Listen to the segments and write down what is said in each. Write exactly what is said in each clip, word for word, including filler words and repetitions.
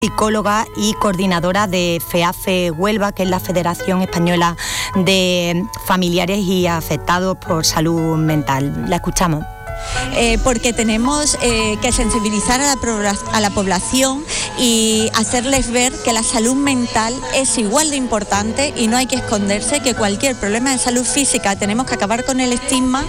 psicóloga y coordinadora de FEAFE Huelva, que es la Federación Española de Familiares y Afectados por Salud Mental. La escuchamos. Eh, porque tenemos eh, que sensibilizar a la, a la población y hacerles ver que la salud mental es igual de importante y no hay que esconderse, que cualquier problema de salud física tenemos que acabar con el estigma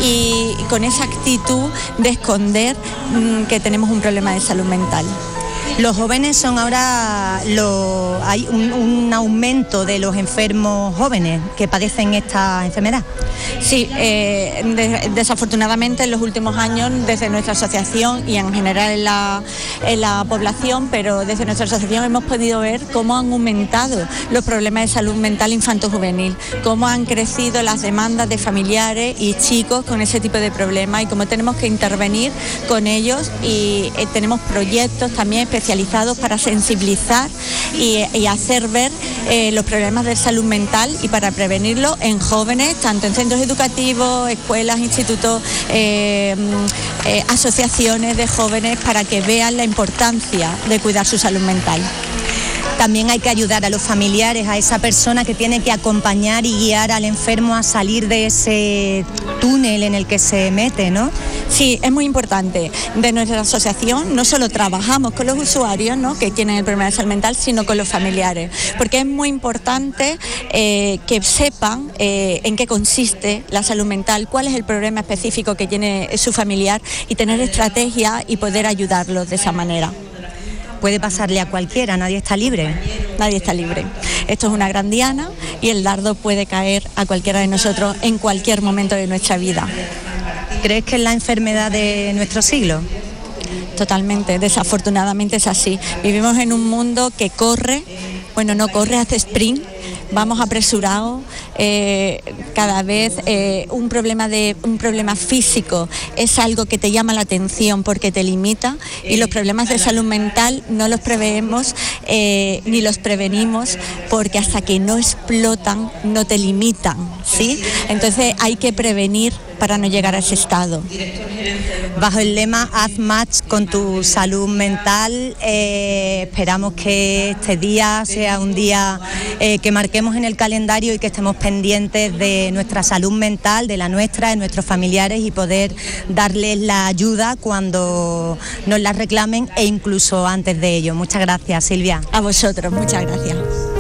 y, y con esa actitud de esconder mmm, que tenemos un problema de salud mental. Los jóvenes son ahora, lo, hay un, un aumento de los enfermos jóvenes que padecen esta enfermedad. Sí, eh, de, desafortunadamente en los últimos años desde nuestra asociación y en general en la, en la población, pero desde nuestra asociación hemos podido ver cómo han aumentado los problemas de salud mental infanto-juvenil, cómo han crecido las demandas de familiares y chicos con ese tipo de problemas y cómo tenemos que intervenir con ellos y eh, tenemos proyectos también especializados para sensibilizar y, y hacer ver eh, los problemas de salud mental y para prevenirlo en jóvenes, tanto en centros educativos, escuelas, institutos, eh, eh, asociaciones de jóvenes, para que vean la importancia de cuidar su salud mental. También hay que ayudar a los familiares, a esa persona que tiene que acompañar y guiar al enfermo a salir de ese túnel en el que se mete, ¿no? Sí, es muy importante. De nuestra asociación no solo trabajamos con los usuarios, ¿no?, que tienen el problema de salud mental, sino con los familiares, porque es muy importante eh, que sepan eh, en qué consiste la salud mental, cuál es el problema específico que tiene su familiar y tener estrategias y poder ayudarlos de esa manera. Puede pasarle a cualquiera, nadie está libre. Nadie está libre. Esto es una gran diana y el dardo puede caer a cualquiera de nosotros en cualquier momento de nuestra vida. ¿Crees que es la enfermedad de nuestro siglo? Totalmente, desafortunadamente es así. Vivimos en un mundo que corre, bueno, no corre, hace sprint, vamos apresurados, eh, cada vez eh, un problema de un problema físico es algo que te llama la atención porque te limita, y los problemas de salud mental no los preveemos eh, ni los prevenimos, porque hasta que no explotan no te limitan, ¿sí? Entonces hay que prevenir para no llegar a ese estado. Bajo el lema Haz match con tu salud mental, eh, esperamos que este día sea un día eh, que marquemos en el calendario y que estemos pendientes de nuestra salud mental, de la nuestra, de nuestros familiares, y poder darles la ayuda cuando nos la reclamen e incluso antes de ello. Muchas gracias, Silvia. A vosotros, muchas gracias.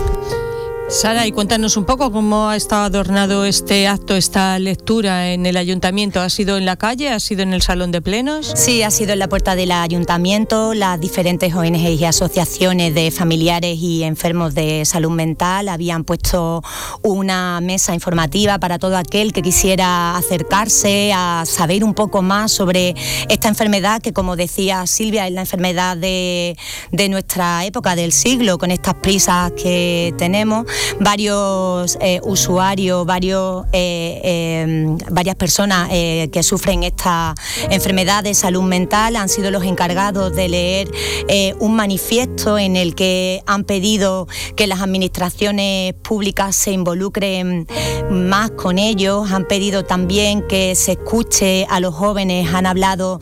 Sara, y cuéntanos un poco cómo ha estado adornado este acto, esta lectura en el ayuntamiento. ¿Ha sido en la calle? ¿Ha sido en el salón de plenos? Sí, ha sido en la puerta del ayuntamiento. Las diferentes O N G y asociaciones de familiares y enfermos de salud mental habían puesto una mesa informativa para todo aquel que quisiera acercarse a saber un poco más sobre esta enfermedad que, como decía Silvia, es la enfermedad de, de nuestra época, del siglo, con estas prisas que tenemos. Varios eh, usuarios, varios, eh, eh, varias personas eh, que sufren esta enfermedad de salud mental han sido los encargados de leer eh, un manifiesto en el que han pedido que las administraciones públicas se involucren más con ellos. Han pedido también que se escuche a los jóvenes. Han hablado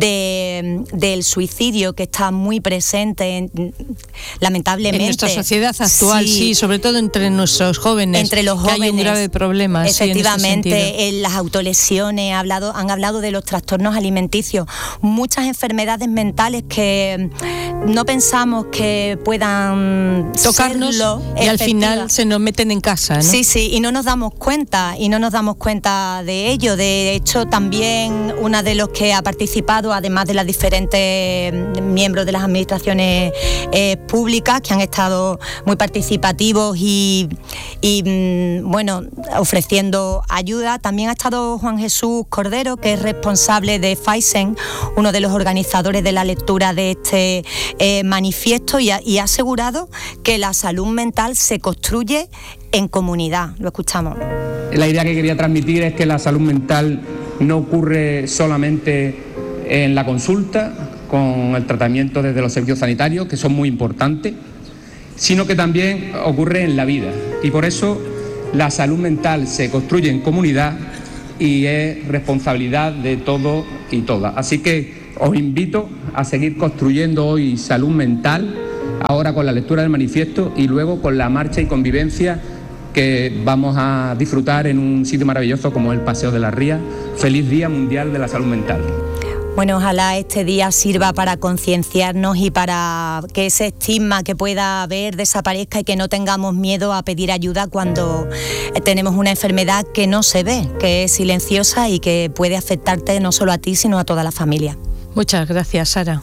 de, del suicidio, que está muy presente en, lamentablemente en nuestra sociedad actual, sí, sí, sobre todo en entre nuestros jóvenes, entre los jóvenes, que hay un grave problema. Efectivamente, sí, en, este en las autolesiones, ha hablado, han hablado de los trastornos alimenticios, muchas enfermedades mentales que no pensamos que puedan tocarnos serlo, y al final se nos meten en casa, ¿no? Sí, sí, y no nos damos cuenta, y no nos damos cuenta de ello. De hecho, también una de los que ha participado, además de las diferentes miembros de las administraciones eh, públicas, que han estado muy participativos y Y, y bueno, ofreciendo ayuda. También ha estado Juan Jesús Cordero, que es responsable de Faisen, uno de los organizadores de la lectura de este eh, manifiesto, y ha, y ha asegurado que la salud mental se construye en comunidad. Lo escuchamos. La idea que quería transmitir es que la salud mental no ocurre solamente en la consulta, con el tratamiento desde los servicios sanitarios, que son muy importantes, sino que también ocurre en la vida, y por eso la salud mental se construye en comunidad y es responsabilidad de todos y todas. Así que os invito a seguir construyendo hoy salud mental ahora con la lectura del manifiesto y luego con la marcha y convivencia que vamos a disfrutar en un sitio maravilloso como el Paseo de la Ría. Feliz Día Mundial de la Salud Mental. Bueno, ojalá este día sirva para concienciarnos y para que ese estigma que pueda haber desaparezca y que no tengamos miedo a pedir ayuda cuando tenemos una enfermedad que no se ve, que es silenciosa y que puede afectarte no solo a ti, sino a toda la familia. Muchas gracias, Sara.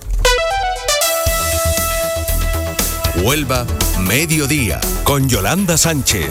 Huelva, mediodía, con Yolanda Sánchez.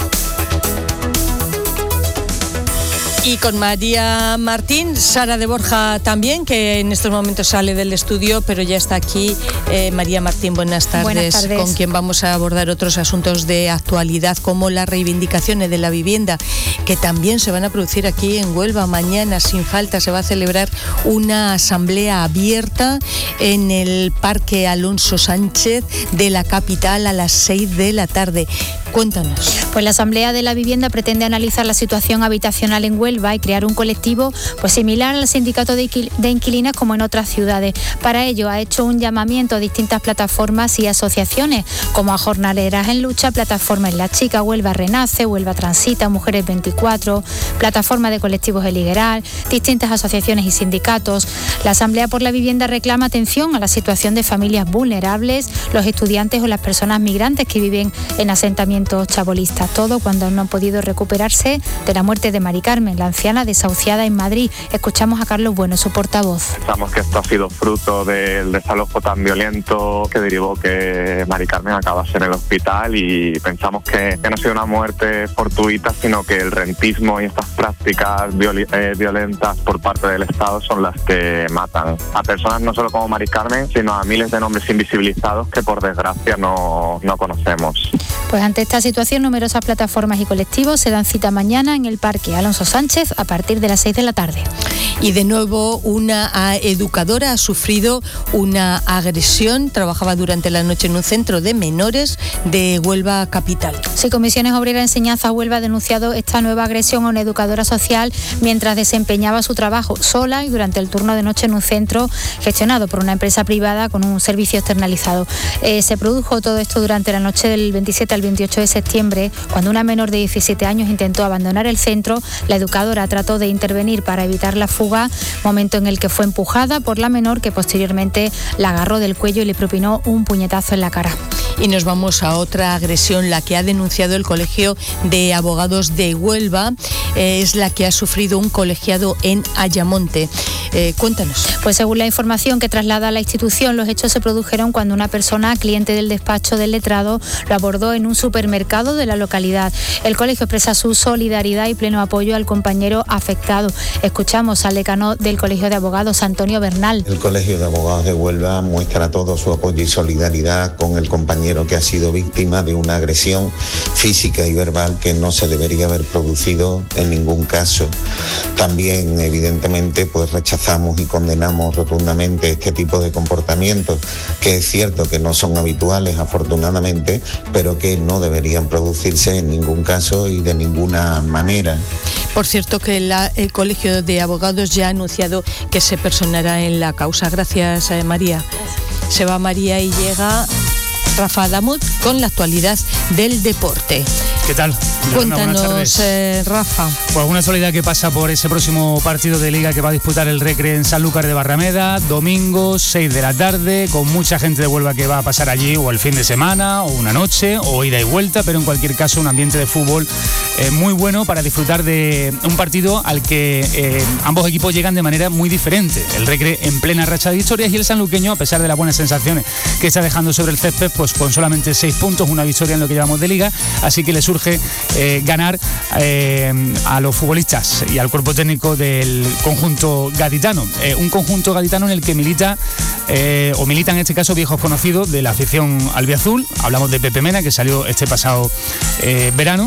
Y con María Martín, Sara de Borja también, que en estos momentos sale del estudio, pero ya está aquí. Eh, María Martín, buenas tardes, buenas tardes, con quien vamos a abordar otros asuntos de actualidad, como las reivindicaciones de la vivienda, que también se van a producir aquí en Huelva. Mañana, sin falta, se va a celebrar una asamblea abierta en el Parque Alonso Sánchez de la capital a las seis de la tarde. Cuéntanos. Pues la Asamblea de la Vivienda pretende analizar la situación habitacional en Huelva y crear un colectivo pues similar al sindicato de inquilinas como en otras ciudades. Para ello ha hecho un llamamiento a distintas plataformas y asociaciones como a Jornaleras en Lucha, Plataforma en la Chica, Huelva Renace, Huelva Transita, Mujeres veinticuatro, Plataforma de Colectivos El Higueral, distintas asociaciones y sindicatos. La Asamblea por la Vivienda reclama atención a la situación de familias vulnerables, los estudiantes o las personas migrantes que viven en asentamientos chabolistas, todo cuando no han podido recuperarse de la muerte de Mari Carmen, la anciana desahuciada en Madrid. Escuchamos a Carlos Bueno, su portavoz. Pensamos que esto ha sido fruto del desalojo tan violento que derivó que Mari Carmen acabase en el hospital, y pensamos que, que no ha sido una muerte fortuita, sino que el rentismo y estas prácticas viol- eh, violentas por parte del Estado son las que matan a personas no solo como Mari Carmen, sino a miles de nombres invisibilizados que por desgracia no, no conocemos. Pues ante esta situación, numerosas plataformas y colectivos se dan cita mañana en el Parque Alonso Sánchez a partir de las seis de la tarde. Y de nuevo, una educadora ha sufrido una agresión. Trabajaba durante la noche en un centro de menores de Huelva capital. Sí, Comisiones Obreras de Enseñanza Huelva ha denunciado esta nueva agresión a una educadora social mientras desempeñaba su trabajo sola y durante el turno de noche en un centro gestionado por una empresa privada con un servicio externalizado. Eh, se produjo todo esto durante la noche del veintisiete al veintiocho de septiembre, cuando una menor de diecisiete años intentó abandonar el centro. La educadora trató de intervenir para evitar la fuga, momento en el que fue empujada por la menor, que posteriormente la agarró del cuello y le propinó un puñetazo en la cara. Y nos vamos a otra agresión, la que ha denunciado el Colegio de Abogados de Huelva. Eh, es la que ha sufrido un colegiado en Ayamonte. Eh, cuéntanos. Pues según la información que traslada la institución, los hechos se produjeron cuando una persona, cliente del despacho del letrado, lo abordó en un supermercado de la localidad. El colegio expresa su solidaridad y pleno apoyo al compañero afectado. Escuchamos al decano del Colegio de Abogados, Antonio Bernal. El Colegio de Abogados de Huelva muestra todo su apoyo y solidaridad con el compañero que ha sido víctima de una agresión física y verbal que no se debería haber producido en ningún caso. También, evidentemente, pues rechazamos y condenamos rotundamente este tipo de comportamientos, que es cierto que no son habituales, afortunadamente, pero que no deberían producirse en ningún caso y de ninguna manera. Por cierto, que la, el Colegio de Abogados ya ha anunciado que se personará en la causa. Gracias, eh, María. Se va María y llega Rafa Adamut con la actualidad del deporte. ¿Qué tal? Cuéntanos, eh, Rafa. Pues una actualidad que pasa por ese próximo partido de Liga que va a disputar el Recre en Sanlúcar de Barrameda, domingo, seis de la tarde, con mucha gente de Huelva que va a pasar allí o el fin de semana, o una noche, o ida y vuelta, pero en cualquier caso un ambiente de fútbol eh, muy bueno para disfrutar de un partido al que eh, ambos equipos llegan de manera muy diferente. El Recre en plena racha de victorias y el sanluqueño, a pesar de las buenas sensaciones que está dejando sobre el césped, pues con solamente seis puntos, una victoria en lo que llevamos de Liga, así que le surge eh, ganar eh, a los futbolistas y al cuerpo técnico del conjunto gaditano. Eh, un conjunto gaditano en el que milita, eh, o militan en este caso viejos conocidos de la afición albiazul. Hablamos de Pepe Mena, que salió este pasado eh, verano,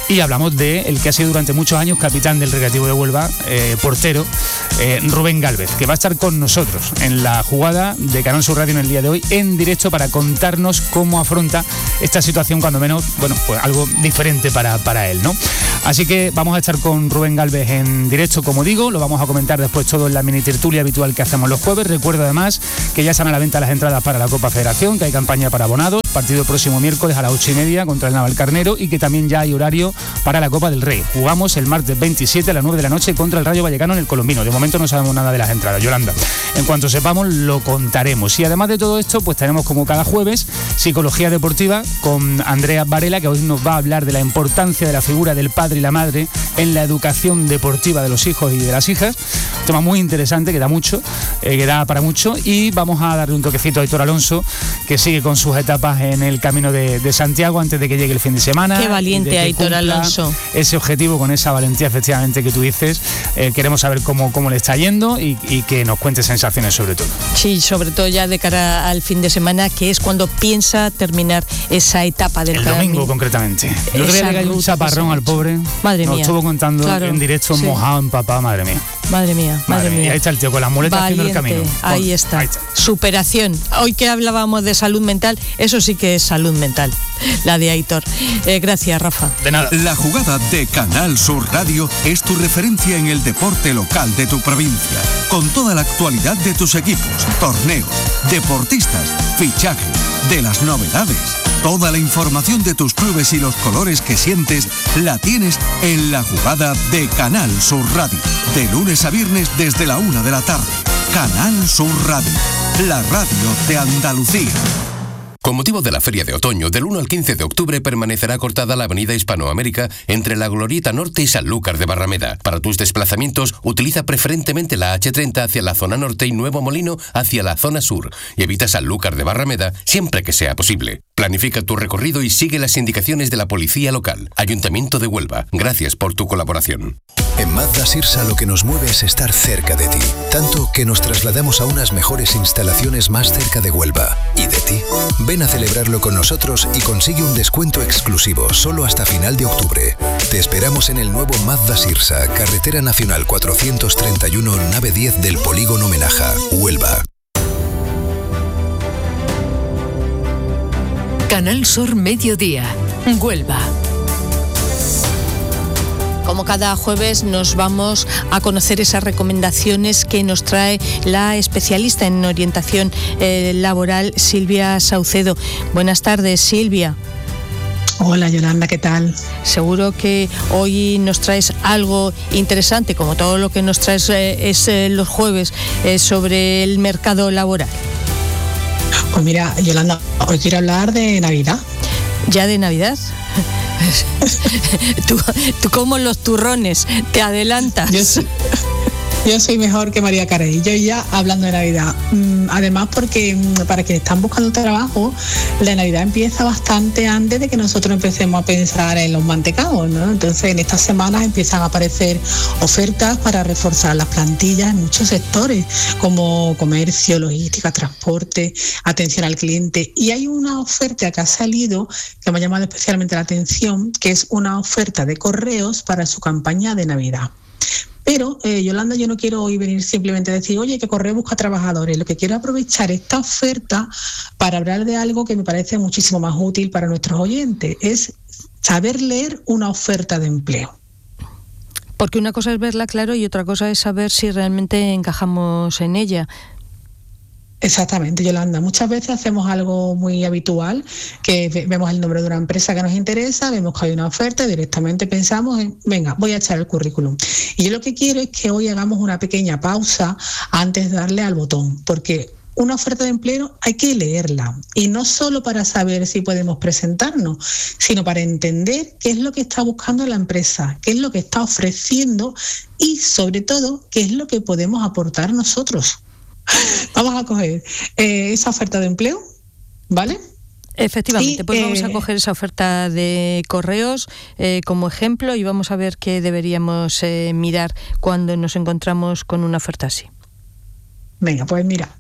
Y hablamos de el que ha sido durante muchos años capitán del Recreativo de Huelva, eh, portero, eh, Rubén Gálvez, que va a estar con nosotros en la jugada de Canal Sur Radio en el día de hoy, en directo, para contarnos cómo afronta esta situación, cuando menos, bueno, pues algo diferente para, para él, ¿no? Así que vamos a estar con Rubén Gálvez en directo, como digo, lo vamos a comentar después todo en la mini tertulia habitual que hacemos los jueves. Recuerdo además que ya están a la venta las entradas para la Copa Federación, que hay campaña para abonados, partido el próximo miércoles a las ocho y media contra el Navalcarnero, y que también ya hay horario para la Copa del Rey. Jugamos el martes veintisiete a las nueve de la noche contra el Rayo Vallecano en el Colombino. De momento no sabemos nada de las entradas, Yolanda. En cuanto sepamos, lo contaremos. Y además de todo esto, pues tenemos, como cada jueves, Psicología Deportiva con Andrea Varela, que hoy nos va a hablar de la importancia de la figura del padre y la madre en la educación deportiva de los hijos y de las hijas. Un tema muy interesante, que da mucho, eh, que da para mucho. Y vamos a darle un toquecito a Aitor Alonso, que sigue con sus etapas en el camino de, de Santiago antes de que llegue el fin de semana. Qué valiente Aitor Alonso. Ese objetivo con esa valentía, efectivamente, que tú dices. Eh, queremos saber cómo, cómo le está yendo y, y que nos cuente sensaciones sobre todo. Sí, sobre todo ya de cara al fin de semana, que es cuando piensa terminar esa etapa del el camino. Domingo, concretamente. El otro día le cayó un chaparrón al pobre. Madre nos mía. estuvo contando claro, en directo, sí. Mojado, empapado, madre mía. Madre mía, madre, madre mía. mía. Ahí está el tío con las muletas haciendo el camino. Ahí Por, está. ahí está. Superación. Hoy que hablábamos de salud mental, eso sí que es salud mental, la de Aitor. Eh, gracias, Rafa. De nada. La jugada de Canal Sur Radio es tu referencia en el deporte local de tu provincia, con toda la actualidad de tus equipos, torneos, deportistas, fichajes, de las novedades. Toda la información de tus clubes y los colores que sientes la tienes en la jugada de Canal Sur Radio. De lunes a viernes desde la una de la tarde. Canal Sur Radio, la radio de Andalucía. Con motivo de la Feria de Otoño, del uno al quince de octubre permanecerá cortada la avenida Hispanoamérica entre la Glorieta Norte y Sanlúcar de Barrameda. Para tus desplazamientos, utiliza preferentemente la hache treinta hacia la zona norte y Nuevo Molino hacia la zona sur, y evita Sanlúcar de Barrameda siempre que sea posible. Planifica tu recorrido y sigue las indicaciones de la policía local. Ayuntamiento de Huelva, gracias por tu colaboración. En Mazda Sirsa lo que nos mueve es estar cerca de ti, tanto que nos trasladamos a unas mejores instalaciones más cerca de Huelva y de ti. Ven a celebrarlo con nosotros y consigue un descuento exclusivo solo hasta final de octubre. Te esperamos en el nuevo Mazda Sirsa, Carretera Nacional cuatrocientos treinta y uno, nave diez del Polígono Menaja, Huelva. Canal Sur Mediodía, Huelva. Como cada jueves nos vamos a conocer esas recomendaciones que nos trae la especialista en orientación eh, laboral, Silvia Saucedo. Buenas tardes, Silvia. Hola Yolanda, ¿qué tal? Seguro que hoy nos traes algo interesante, como todo lo que nos traes eh, es eh, los jueves, eh, sobre el mercado laboral. Pues mira, Yolanda, hoy quiero hablar de Navidad. ¿Ya de Navidad? tú, tú como los turrones, te adelantas. Yo soy, yo soy mejor que María Carey. Yo ya hablando de Navidad. Además, porque para quienes están buscando trabajo, la Navidad empieza bastante antes de que nosotros empecemos a pensar en los mantecados, ¿no? Entonces, en estas semanas empiezan a aparecer ofertas para reforzar las plantillas en muchos sectores, como comercio, logística, transporte, atención al cliente. Y hay una oferta que ha salido que me ha llamado especialmente la atención, que es una oferta de correos para su campaña de Navidad. Pero, eh, Yolanda, yo no quiero hoy venir simplemente a decir, oye, que Correo busca trabajadores. Lo que quiero es aprovechar esta oferta para hablar de algo que me parece muchísimo más útil para nuestros oyentes, es saber leer una oferta de empleo. Porque una cosa es verla, claro, y otra cosa es saber si realmente encajamos en ella. Exactamente, Yolanda. Muchas veces hacemos algo muy habitual, que vemos el nombre de una empresa que nos interesa, vemos que hay una oferta y directamente pensamos en, venga, voy a echar el currículum. Y yo lo que quiero es que hoy hagamos una pequeña pausa antes de darle al botón, porque una oferta de empleo hay que leerla, y no solo para saber si podemos presentarnos, sino para entender qué es lo que está buscando la empresa, qué es lo que está ofreciendo y, sobre todo, qué es lo que podemos aportar nosotros. Vamos a coger eh, esa oferta de empleo, ¿vale? Efectivamente, y, pues eh, vamos a coger esa oferta de correos eh, como ejemplo y vamos a ver qué deberíamos eh, mirar cuando nos encontramos con una oferta así. Venga, pues mira,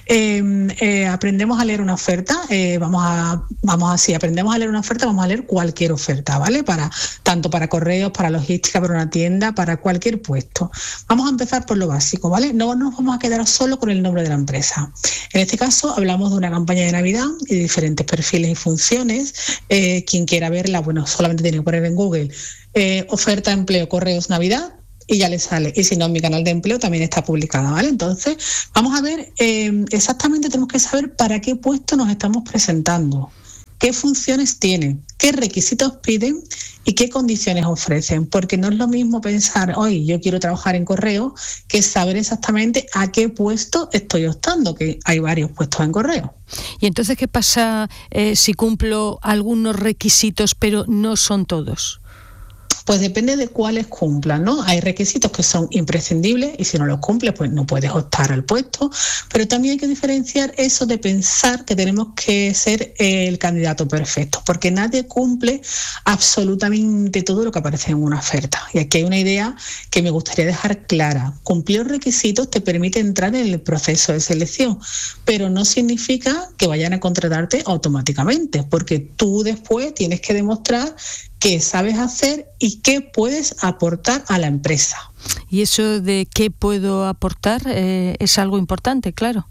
Eh, eh, aprendemos a leer una oferta, eh, vamos a, vamos a, si aprendemos a leer una oferta, vamos a leer cualquier oferta, ¿vale? Para, tanto para correos, para logística, para una tienda, para cualquier puesto. Vamos a empezar por lo básico, ¿vale? No nos vamos a quedar solo con el nombre de la empresa. En este caso hablamos de una campaña de Navidad y de diferentes perfiles y funciones. Eh, quien quiera verla, bueno, solamente tiene que poner en Google eh, oferta de empleo correos Navidad y ya le sale. Y si no, en mi canal de empleo también está publicada, ¿vale? Entonces, vamos a ver, eh, exactamente tenemos que saber para qué puesto nos estamos presentando, qué funciones tienen, qué requisitos piden y qué condiciones ofrecen, porque no es lo mismo pensar, hoy yo quiero trabajar en correo, que saber exactamente a qué puesto estoy optando, que hay varios puestos en correo. Y entonces, ¿qué pasa eh, si cumplo algunos requisitos, pero no son todos? Pues depende de cuáles cumplan, ¿no? Hay requisitos que son imprescindibles y si no los cumples, pues no puedes optar al puesto, pero también hay que diferenciar eso de pensar que tenemos que ser el candidato perfecto, porque nadie cumple absolutamente todo lo que aparece en una oferta. Y aquí hay una idea que me gustaría dejar clara. Cumplir los requisitos te permite entrar en el proceso de selección, pero no significa que vayan a contratarte automáticamente, porque tú después tienes que demostrar qué sabes hacer y qué puedes aportar a la empresa. Y eso de qué puedo aportar eh, es algo importante, claro.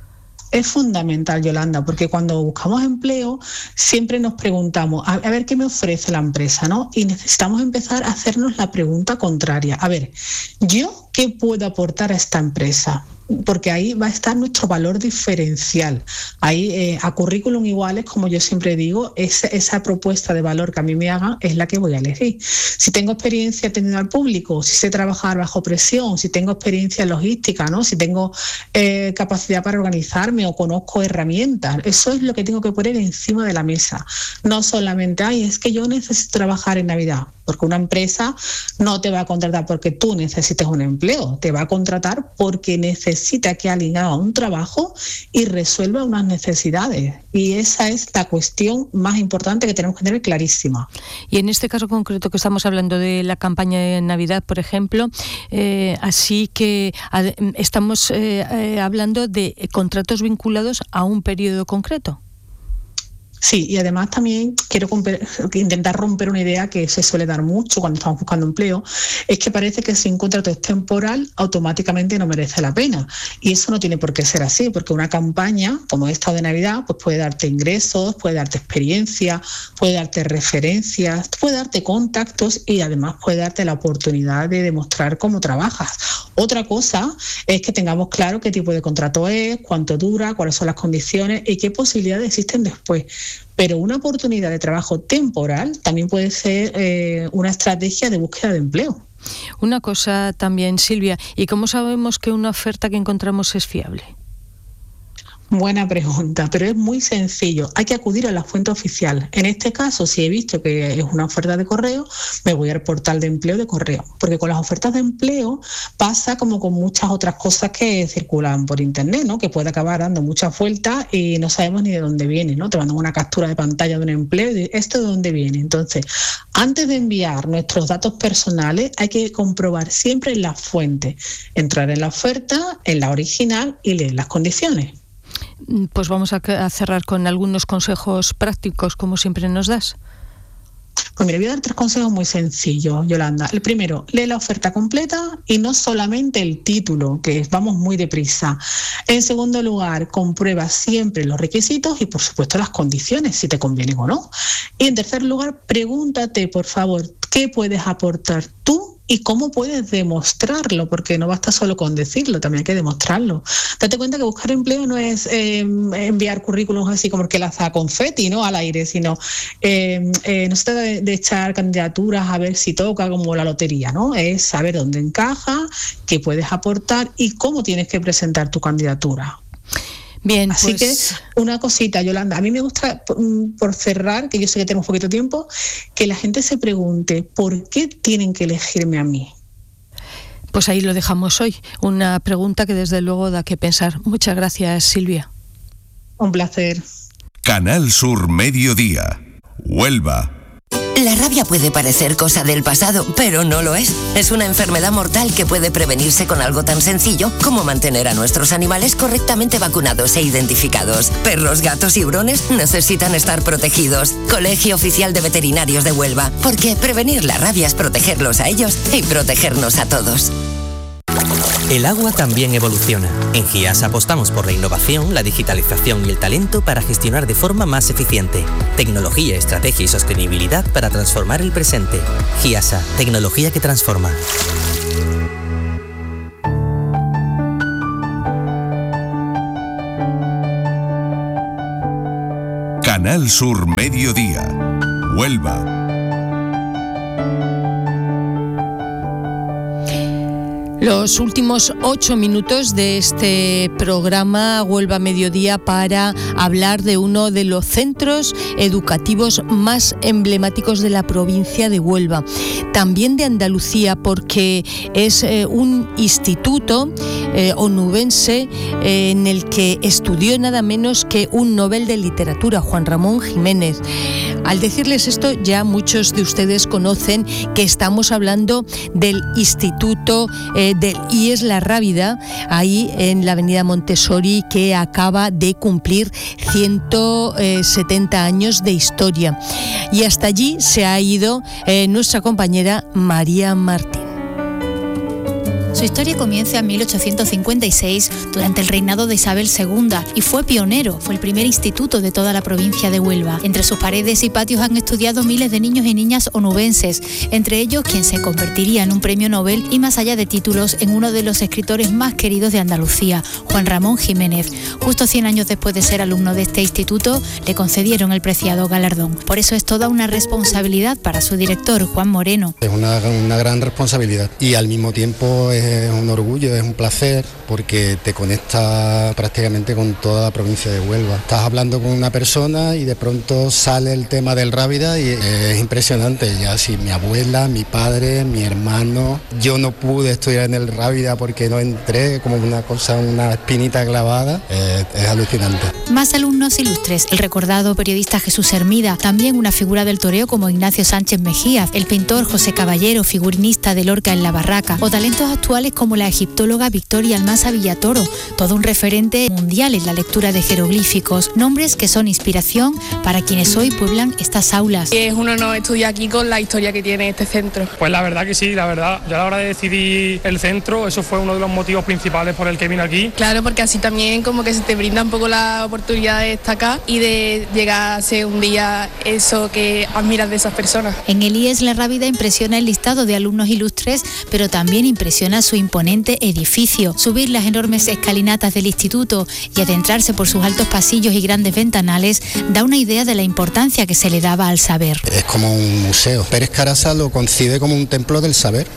Es fundamental, Yolanda, porque cuando buscamos empleo siempre nos preguntamos, a, a ver qué me ofrece la empresa, ¿no? Y necesitamos empezar a hacernos la pregunta contraria. A ver, ¿yo qué puedo aportar a esta empresa? Porque ahí va a estar nuestro valor diferencial. Ahí eh, a currículum iguales, como yo siempre digo, esa, esa propuesta de valor que a mí me hagan es la que voy a elegir. Si tengo experiencia atendiendo al público, si sé trabajar bajo presión, si tengo experiencia en logística, ¿no? Si tengo eh, capacidad para organizarme o conozco herramientas, eso es lo que tengo que poner encima de la mesa. No solamente, ay, es que yo necesito trabajar en Navidad, porque una empresa no te va a contratar porque tú necesites un empleo, te va a contratar porque necesitas necesita que alguien haga un trabajo y resuelva unas necesidades. Y esa es la cuestión más importante que tenemos que tener clarísima. Y en este caso concreto que estamos hablando de la campaña de Navidad, por ejemplo, eh, así que ad- estamos eh, eh, hablando de contratos vinculados a un periodo concreto. Sí, y además también quiero romper, intentar romper una idea que se suele dar mucho cuando estamos buscando empleo, es que parece que si un contrato es temporal, automáticamente no merece la pena. Y eso no tiene por qué ser así, porque una campaña, como esta de Navidad, pues puede darte ingresos, puede darte experiencia, puede darte referencias, puede darte contactos y además puede darte la oportunidad de demostrar cómo trabajas. Otra cosa es que tengamos claro qué tipo de contrato es, cuánto dura, cuáles son las condiciones y qué posibilidades existen después. Pero una oportunidad de trabajo temporal también puede ser eh, una estrategia de búsqueda de empleo. Una cosa también, Silvia, ¿y cómo sabemos que una oferta que encontramos es fiable? Buena pregunta, pero es muy sencillo. Hay que acudir a la fuente oficial. En este caso, si he visto que es una oferta de correo, me voy al portal de empleo de correo. Porque con las ofertas de empleo pasa como con muchas otras cosas que circulan por internet, ¿no? Que puede acabar dando muchas vueltas y no sabemos ni de dónde viene, ¿no? Te mandan una captura de pantalla de un empleo y de esto de dónde viene. Entonces, antes de enviar nuestros datos personales, hay que comprobar siempre la fuente. Entrar en la oferta, en la original y leer las condiciones. Pues vamos a cerrar con algunos consejos prácticos, como siempre nos das. Pues mira, voy a dar tres consejos muy sencillos, Yolanda. El primero, lee la oferta completa y no solamente el título, que vamos muy deprisa. En segundo lugar, comprueba siempre los requisitos y, por supuesto, las condiciones, si te convienen o no. Y en tercer lugar, pregúntate, por favor, ¿qué puedes aportar tú? ¿Y cómo puedes demostrarlo? Porque no basta solo con decirlo, también hay que demostrarlo. Date cuenta que buscar empleo no es eh, enviar currículums así como que lanza confeti, ¿no? Al aire, sino eh, eh, no se trata de, de echar candidaturas a ver si toca como la lotería, ¿no? Es saber dónde encaja, qué puedes aportar y cómo tienes que presentar tu candidatura. Bien, Así pues... que una cosita, Yolanda, a mí me gusta, por cerrar, que yo sé que tenemos poquito tiempo, que la gente se pregunte ¿por qué tienen que elegirme a mí? Pues ahí lo dejamos hoy, una pregunta que desde luego da que pensar. Muchas gracias, Silvia. Un placer. Canal Sur Mediodía, Huelva. La rabia puede parecer cosa del pasado, pero no lo es. Es una enfermedad mortal que puede prevenirse con algo tan sencillo como mantener a nuestros animales correctamente vacunados e identificados. Perros, gatos y hurones necesitan estar protegidos. Colegio Oficial de Veterinarios de Huelva, porque prevenir la rabia es protegerlos a ellos y protegernos a todos. El agua también evoluciona. En GIAS apostamos por la innovación, la digitalización y el talento para gestionar de forma más eficiente. Tecnología, estrategia y sostenibilidad para transformar el presente. GIASA, tecnología que transforma. Canal Sur Mediodía, Huelva. Los últimos ocho minutos de este programa Huelva Mediodía para hablar de uno de los centros educativos más emblemáticos de la provincia de Huelva, también de Andalucía, porque es eh, un instituto eh, onubense eh, en el que estudió nada menos que un Nobel de Literatura, Juan Ramón Jiménez. Al decirles esto, ya muchos de ustedes conocen que estamos hablando del Instituto eh, del I E S La Rábida, ahí en la avenida Montessori, que acaba de cumplir ciento setenta años de historia. Y hasta allí se ha ido eh, nuestra compañera María Martín. Su historia comienza en mil ochocientos cincuenta y seis durante el reinado de Isabel segunda y fue pionero, fue el primer instituto de toda la provincia de Huelva. Entre sus paredes y patios han estudiado miles de niños y niñas onubenses, entre ellos quien se convertiría en un premio Nobel y más allá de títulos en uno de los escritores más queridos de Andalucía, Juan Ramón Jiménez. Justo cien años después de ser alumno de este instituto, le concedieron el preciado galardón. Por eso es toda una responsabilidad para su director, Juan Moreno. Es una, una gran responsabilidad y al mismo tiempo es Es un orgullo, es un placer, porque te conecta prácticamente con toda la provincia de Huelva. Estás hablando con una persona y de pronto sale el tema del Rábida y es impresionante. Ya si mi abuela, mi padre, mi hermano, yo no pude estudiar en el Rábida porque no entré, como una cosa, una espinita clavada, eh, es alucinante. Más alumnos ilustres, el recordado periodista Jesús Hermida, también una figura del toreo como Ignacio Sánchez Mejías, el pintor José Caballero, figurinista de Lorca en la Barraca, o talentos actuales como la egiptóloga Victoria Almansa Villatoro, todo un referente mundial en la lectura de jeroglíficos, nombres que son inspiración para quienes hoy pueblan estas aulas. Es un honor estudiar aquí con la historia que tiene este centro. Pues la verdad que sí, la verdad, yo a la hora de decidir el centro, eso fue uno de los motivos principales por el que vine aquí. Claro, porque así también como que se te brinda un poco la oportunidad de destacar y de llegar a ser un día eso que admiras de esas personas. En el I E S La Rábida impresiona el listado de alumnos ilustres, pero también impresiona su imponente edificio. Subir las enormes escalinatas del instituto y adentrarse por sus altos pasillos y grandes ventanales da una idea de la importancia que se le daba al saber. Es como un museo. Pérez Caraza lo concibe como un templo del saber.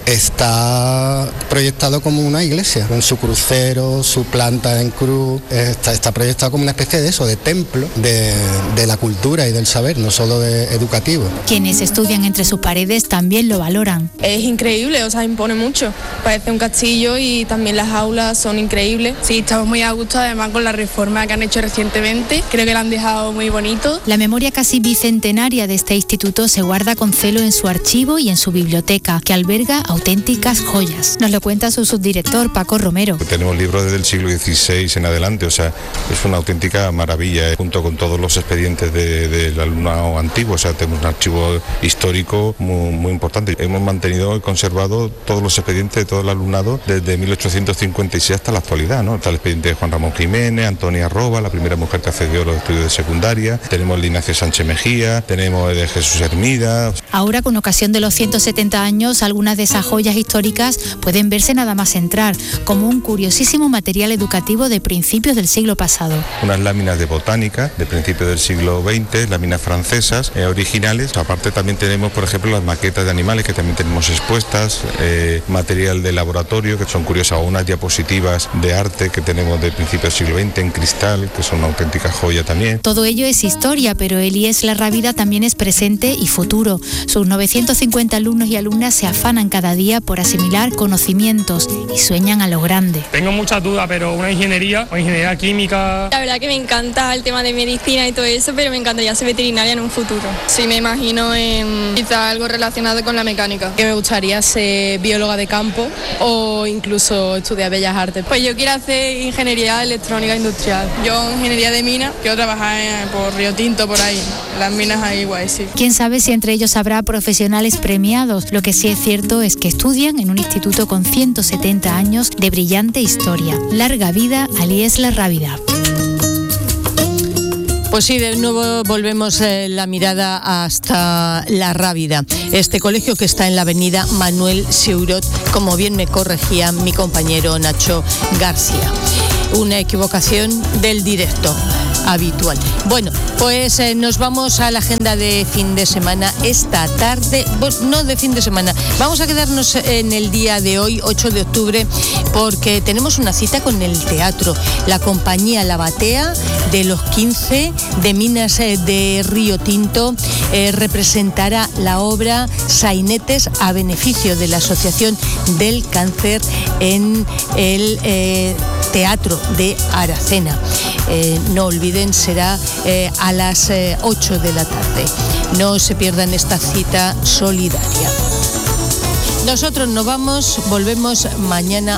Está proyectado como una iglesia, con su crucero, su planta en cruz. Está, está proyectado como una especie de eso, de templo de, de la cultura y del saber, no solo de educativo. Quienes estudian entre sus paredes también lo valoran. Es increíble, o sea, impone mucho. Parece un castillo y también las aulas son increíbles. Sí, estamos muy a gusto, además con la reforma que han hecho recientemente. Creo que la han dejado muy bonito. La memoria casi bicentenaria de este instituto se guarda con celo en su archivo y en su biblioteca, que alberga auténticas joyas. Nos lo cuenta su subdirector, Paco Romero. Tenemos libros desde el siglo dieciséis en adelante, o sea, es una auténtica maravilla, eh, junto con todos los expedientes del de, de alumnado antiguo, o sea, tenemos un archivo histórico muy, muy importante. Hemos mantenido y conservado todos los expedientes de todo el alumnado desde mil ochocientos cincuenta y seis hasta la actualidad, ¿no? Está el expediente de Juan Ramón Jiménez, Antonia Roba, la primera mujer que accedió a los estudios de secundaria, tenemos el de Ignacio Sánchez Mejía, tenemos el de Jesús Hermida. Ahora, con ocasión de los ciento setenta años, algunas de esas joyas históricas pueden verse nada más entrar, como un curiosísimo material educativo de principios del siglo pasado. Unas láminas de botánica de principios del siglo veinte, láminas francesas eh, originales. Aparte también tenemos, por ejemplo, las maquetas de animales que también tenemos expuestas, eh, material de laboratorio laboratorio, que son curiosas, unas diapositivas de arte que tenemos del principio del siglo veinte en cristal, que son una auténtica joya también. Todo ello es historia, pero el I E S La Rábida también es presente y futuro. Sus novecientos cincuenta alumnos y alumnas se afanan cada día por asimilar conocimientos y sueñan a lo grande. Tengo muchas dudas, pero una ingeniería o ingeniería química... La verdad que me encanta el tema de medicina y todo eso, pero me encantaría ser veterinaria en un futuro. Sí, me imagino en quizá algo relacionado con la mecánica. Que me gustaría ser bióloga de campo o incluso estudiar Bellas Artes. Pues yo quiero hacer ingeniería electrónica industrial. Yo ingeniería de minas, quiero trabajar en, por Río Tinto, por ahí, las minas ahí guay, sí. Quién sabe si entre ellos habrá profesionales premiados. Lo que sí es cierto es que estudian en un instituto con ciento setenta años de brillante historia. Larga vida al I E S La Rábida. Pues sí, de nuevo volvemos eh, la mirada hasta La Rábida, este colegio que está en la avenida Manuel Seurot, como bien me corregía mi compañero Nacho García. Una equivocación del directo habitual. Bueno, pues eh, nos vamos a la agenda de fin de semana esta tarde, bueno, no de fin de semana, vamos a quedarnos en el día de hoy, ocho de octubre, porque tenemos una cita con el teatro. La compañía La Batea de los quince de Minas de Río Tinto eh, representará la obra Sainetes a beneficio de la Asociación del Cáncer en el eh, Teatro de Aracena. Eh, no olviden, será eh, a las eh, ocho de la tarde. No se pierdan esta cita solidaria. Nosotros nos vamos, volvemos mañana